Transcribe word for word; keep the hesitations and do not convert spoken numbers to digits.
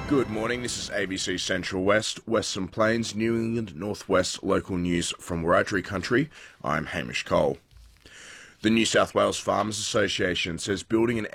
Good morning, this is A B C Central West, Western Plains, New England, Northwest local news from Wiradjuri country. I'm Hamish Cole. The New South Wales Farmers Association says building an